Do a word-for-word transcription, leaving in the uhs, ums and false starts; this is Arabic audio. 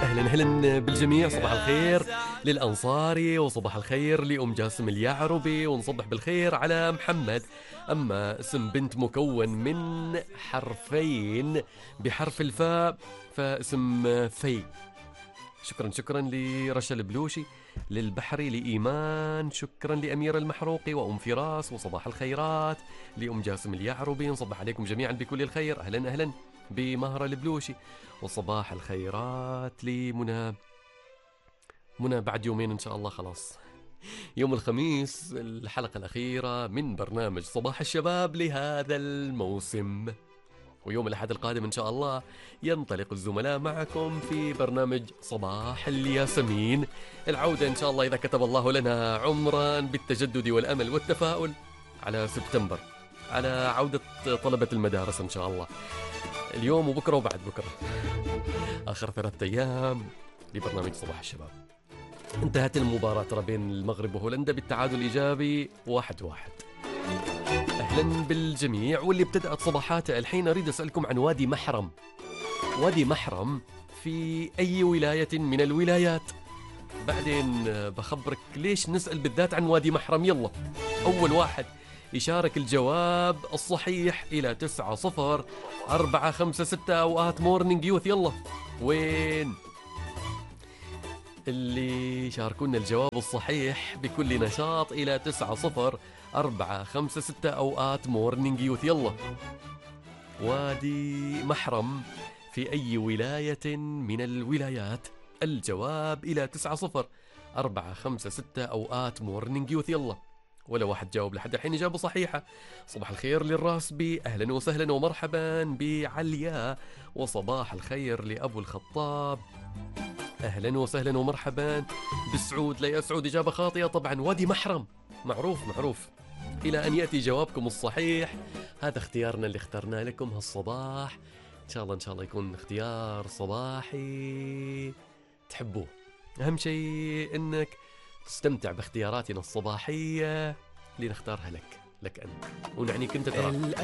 أهلا أهلا بالجميع. صباح الخير للأنصاري وصباح الخير لأم جاسم اليعربي، ونصبح بالخير على محمد. أما اسم بنت مكون من حرفين بحرف الفاء فاسم في. شكرا شكرا لرشا البلوشي، للبحري، لإيمان، شكرا لأمير المحروقي وأم فراس، وصباح الخيرات لأم جاسم اليعربي. نصبح عليكم جميعا بكل الخير. أهلا أهلا بمهرة البلوشي، وصباح الخيرات لمنى. منى بعد يومين إن شاء الله خلاص يوم الخميس الحلقة الأخيرة من برنامج صباح الشباب لهذا الموسم، ويوم الأحد القادم إن شاء الله ينطلق الزملاء معكم في برنامج صباح الياسمين. العودة إن شاء الله إذا كتب الله لنا عمرا بالتجدد والأمل والتفاؤل على سبتمبر، على عودة طلبة المدارس إن شاء الله، اليوم وبكرة وبعد بكرة، آخر ثلاثة أيام لبرنامج صباح الشباب. انتهت المباراة ترى بين المغرب وهولندا بالتعادل الإيجابي واحد واحد. أهلا بالجميع واللي ابتدأت صباحاته. الحين أريد أسألكم عن وادي محرم. وادي محرم في أي ولاية من الولايات؟ بعدين بخبرك ليش نسأل بالذات عن وادي محرم. يلا أول واحد يشارك الجواب الصحيح إلى تسعة صفر أربعة خمسة ستة أوقات مورنينج يوث. يلا وين اللي شاركونا الجواب الصحيح بكل نشاط إلى تسعة صفر أربعة خمسة ستة أوقات مورنينج يوث. يلا وادي محرم في أي ولاية من الولايات؟ الجواب إلى تسعة صفر أربعة خمسة ستة أوقات مورنينج يوث. يلا ولا واحد جاوب لحد الحين إجابة صحيحة. صباح الخير للراسبي، أهلا وسهلا ومرحبا بعلياء، وصباح الخير لأبو الخطاب، أهلا وسهلا ومرحبا بسعود. لا يا سعود إجابة خاطئة طبعا، وادي محرم معروف معروف. إلى أن يأتي جوابكم الصحيح. هذا اختيارنا اللي اخترناه لكم هالصباح، إن شاء الله إن شاء الله يكون اختيار صباحي تحبوه. أهم شيء إنك تستمتع باختياراتنا الصباحية اللي نختارها لك لك أنت ونعنيك أنت ترى.